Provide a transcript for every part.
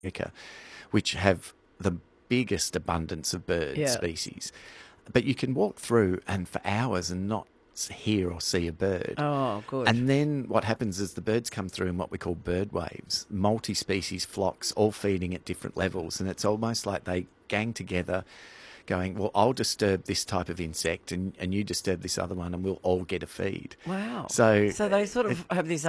America, which have the biggest abundance of bird species. But you can walk through and for hours and not hear or see a bird. Oh, good. And then what happens is the birds come through in what we call bird waves, multi-species flocks, all feeding at different levels. And it's almost like they gang together going, well, I'll disturb this type of insect and you disturb this other one and we'll all get a feed. Wow. So they sort of have this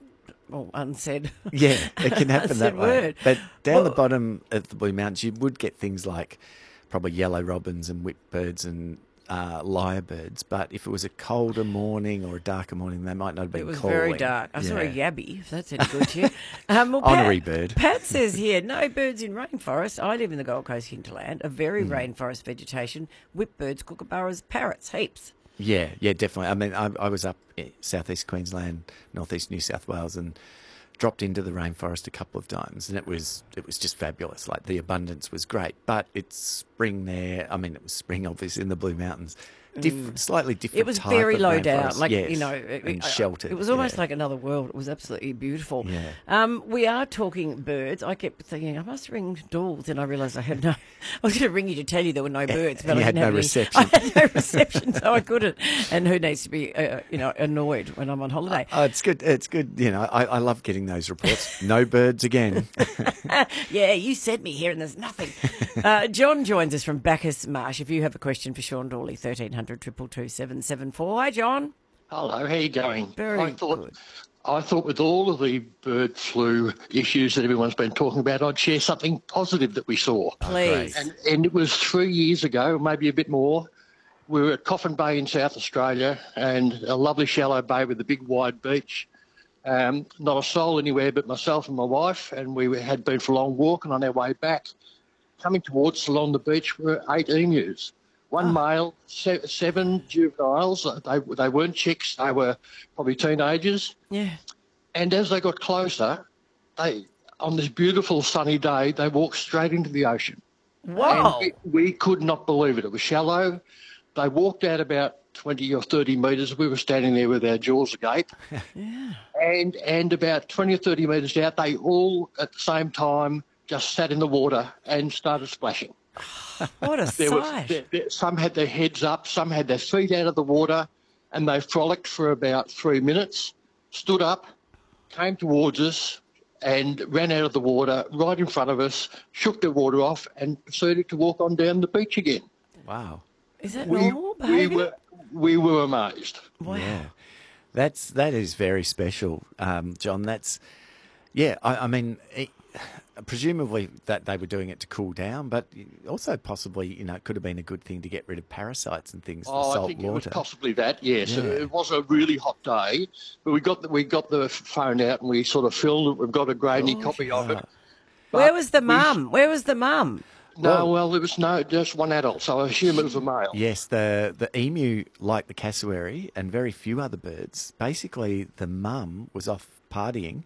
unsaid yeah, it can happen that way. Word. But down the bottom of the Blue Mountains, you would get things like probably yellow robins and whipbirds and lyrebirds. But if it was a colder morning or a darker morning, they might not have been calling. It was very dark. I saw a yabby, if that's any good to you. Honorary bird. Pat says here, no birds in rainforest. I live in the Gold Coast hinterland, a very rainforest vegetation. Whipbirds, kookaburras, parrots, heaps. Yeah, definitely. I mean, I was up in southeast Queensland, northeast New South Wales, and dropped into the rainforest a couple of times, and it was just fabulous. Like the abundance was great, but it's spring there. I mean, it was spring obviously in the Blue Mountains. Slightly different. It was type very of low rainforest. down, like yes, and sheltered. It was almost like another world. It was absolutely beautiful. Yeah. We are talking birds. I kept thinking I must ring Dawes, and I realised I had no. I was going to ring you to tell you there were no birds, but you I had didn't no have reception. I had no reception, so I couldn't. And who needs to be, annoyed when I'm on holiday? Oh, it's good. It's good. You know, I love getting those reports. No birds again. Yeah, you sent me here and there's nothing. John joins us from Bacchus Marsh. If you have a question for Sean Dawley, 1300 222 774. Hi, John. Hello, how you going? Very good. I thought with all of the bird flu issues that everyone's been talking about, I'd share something positive that we saw. Please. And it was 3 years ago, maybe a bit more. We were at Coffin Bay in South Australia, and a lovely shallow bay with a big wide beach. Not a soul anywhere but myself and my wife, and we had been for a long walk, and on our way back, coming towards us along the beach were 8 emus. One male, 7 juveniles. They weren't chicks. They were probably teenagers. Yeah. And as they got closer, on this beautiful sunny day, they walked straight into the ocean. Wow. And we could not believe it. It was shallow. They walked out about 20 or 30 metres. We were standing there with our jaws agape. Yeah. And about 20 or 30 metres out, they all at the same time just sat in the water and started splashing. What a sight. Some had their heads up, some had their feet out of the water, and they frolicked for about 3 minutes, stood up, came towards us, and ran out of the water right in front of us, shook the water off, and proceeded to walk on down the beach again. Wow. Is that normal behaviour? We were amazed. Wow. Yeah. That is very special, John. I mean, presumably that they were doing it to cool down, but also possibly, it could have been a good thing to get rid of parasites and things. I think it was possibly that. Yes, It was a really hot day, but we got the phone out and we sort of filmed it. We've got a grainy copy of it. Where was the mum? No, there was just one adult, so I assume it was a male. Yes, the emu, like the cassowary and very few other birds, basically the mum was off partying.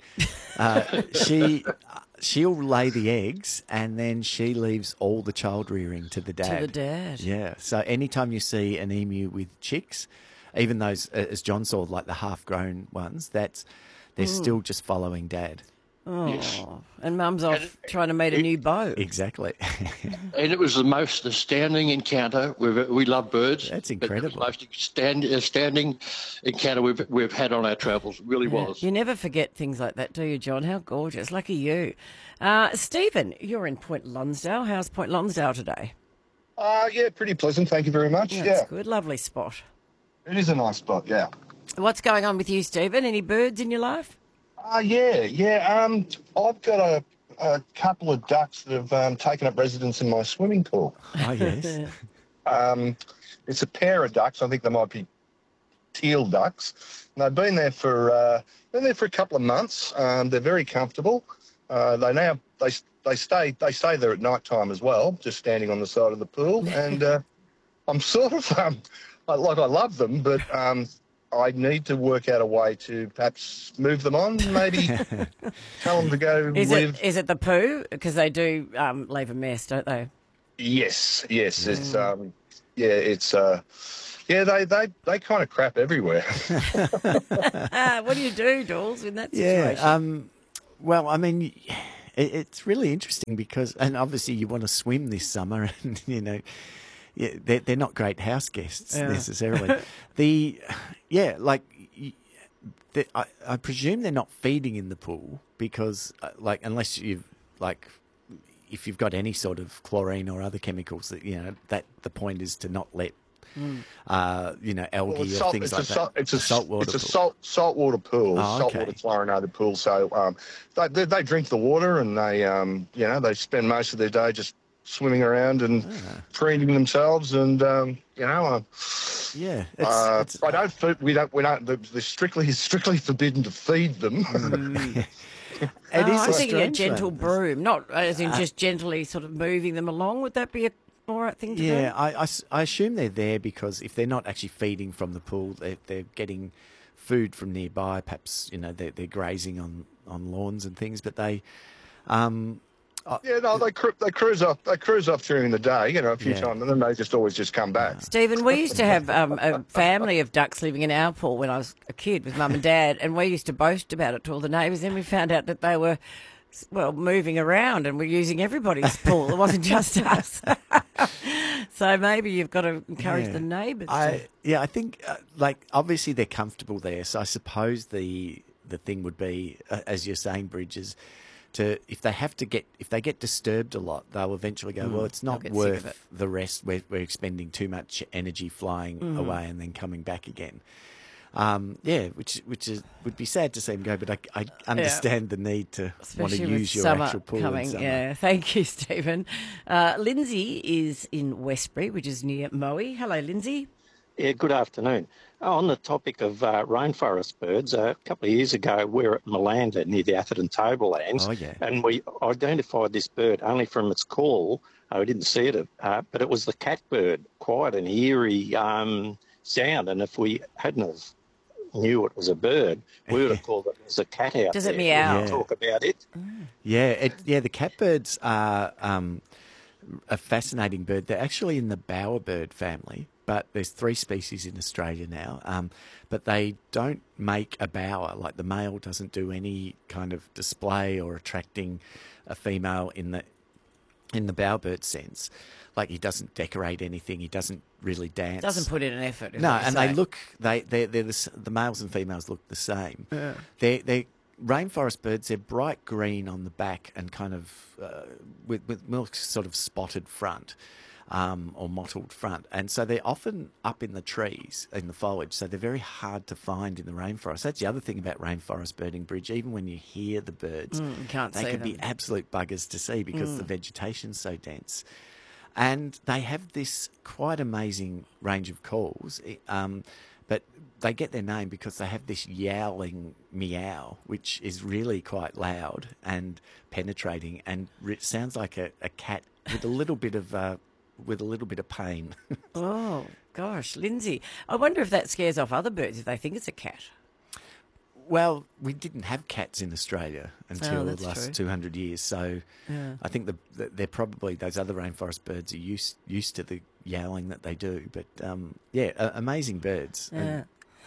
She'll lay the eggs and then she leaves all the child rearing to the dad. To the dad. Yeah. So anytime you see an emu with chicks, even those, as John saw, like the half-grown ones, they're still just following dad. Oh, Yes. And mum's off trying to meet a new beau. Exactly. And it was the most astounding encounter. We love birds. That's But it was incredible. the most astounding encounter we've had on our travels. It really was. You never forget things like that, do you, John? How gorgeous. Lucky you. Stephen, you're in Point Lonsdale. How's Point Lonsdale today? Yeah, pretty pleasant. Thank you very much. That's good. Lovely spot. It is a nice spot, yeah. What's going on with you, Stephen? Any birds in your life? Yeah. I've got a couple of ducks that have taken up residence in my swimming pool. Oh, yes. It's a pair of ducks. I think they might be teal ducks. And they've been there for a couple of months. They're very comfortable. They stay there at night time as well, just standing on the side of the pool. And I'm sort of I love them, but I need to work out a way to perhaps move them on, maybe tell them to go live. Is it the poo? Because they do leave a mess, don't they? Yes. It's they kind of crap everywhere. What do you do, Dawes, in that situation? Yeah. Well, I mean, It's really interesting because, and obviously you want to swim this summer, and yeah, they're not great house guests necessarily. I presume they're not feeding in the pool because, unless if you've got any sort of chlorine or other chemicals, that the point is to not let algae or things like that. It's a saltwater pool. Saltwater pool, saltwater chlorinated pool. So they drink the water, and they spend most of their day just swimming around and preening themselves, and I don't. We don't. They're strictly forbidden to feed them. I'm thinking a gentle broom, not as in just gently sort of moving them along. Would that be a all right thing to do? Yeah, I assume they're there because if they're not actually feeding from the pool, they're getting food from nearby. Perhaps they're grazing on lawns and things, but they. They cruise off. They cruise off during the day, a few times, and then they always just come back. Stephen, we used to have a family of ducks living in our pool when I was a kid with Mum and Dad, and we used to boast about it to all the neighbours. Then we found out that they were, moving around and were using everybody's pool. It wasn't just us. So maybe you've got to encourage the neighbours. I think obviously they're comfortable there. So I suppose the thing would be, as you're saying, Bridges. If they get disturbed a lot, they'll eventually go, well, it's not worth the rest. We're expending too much energy flying away and then coming back again. Which would be sad to see them go, but I understand the need to want to use your actual pool in summer. Yeah, thank you, Stephen. Lindsay is in Westbury, which is near Moe. Hello, Lindsay. Yeah, good afternoon. On the topic of rainforest birds, a couple of years ago we were at Malanda near the Atherton Tablelands, and we identified this bird only from its call. We didn't see it, but it was the catbird, quite an eerie sound, and if we hadn't have knew it was a bird, we would have called it as a cat out Does there. it meow? Talk about it. The catbirds are a fascinating bird. They're actually in the bowerbird family, but there's 3 species in Australia now. But they don't make a bower. Like the male doesn't do any kind of display or attracting a female in the bowerbird sense. Like he doesn't decorate anything. He doesn't really dance. Doesn't put in an effort. No, and the males and females look the same. Yeah. They're rainforest birds. They're bright green on the back and kind of with more sort of spotted front. Or mottled front, and so they're often up in the trees, in the foliage, so they're very hard to find in the rainforest. That's the other thing about rainforest birding, Bridge. Even when you hear the birds, they can be absolute buggers to see because the vegetation's so dense. And they have this quite amazing range of calls, but they get their name because they have this yowling meow, which is really quite loud and penetrating, and it sounds like a cat with a little bit of pain. Oh, gosh, Lindsay. I wonder if that scares off other birds if they think it's a cat. Well, we didn't have cats in Australia until the last 200 years, so I think they're probably, those other rainforest birds are used to the yowling that they do. But, amazing birds. Yeah.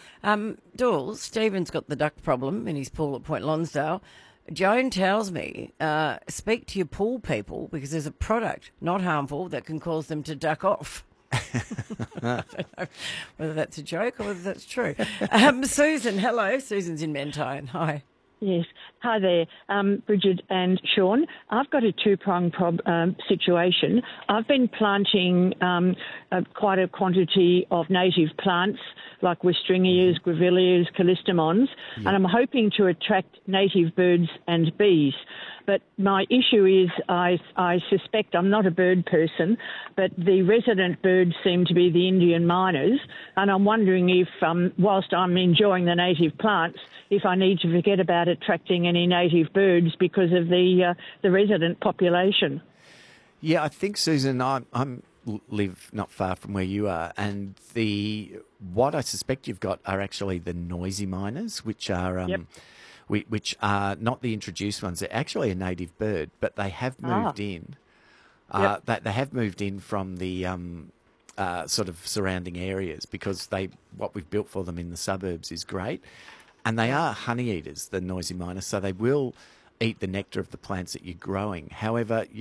Dawes, Stephen's got the duck problem in his pool at Point Lonsdale. Joan tells me, speak to your pool people because there's a product, not harmful, that can cause them to duck off. I don't know whether that's a joke or whether that's true. Susan, hello. Susan's in Mentone. Hi. Yes. Hi there, Bridget and Sean. I've got a two-pronged situation. I've been planting quite a quantity of native plants like westringias, grevilleas, callistemons, and I'm hoping to attract native birds and bees. But my issue is I suspect, I'm not a bird person, but the resident birds seem to be the Indian miners, and I'm wondering if, whilst I'm enjoying the native plants, if I need to forget about attracting any native birds because of the resident population. Yeah, I think, Susan, I'm live not far from where you are, and what I suspect you've got are actually the noisy miners, which are which are not the introduced ones. They're actually a native bird, but they have moved in. They have moved in from the sort of surrounding areas because what we've built for them in the suburbs is great, and they are honey eaters, the noisy miners. So they will eat the nectar of the plants that you're growing. However,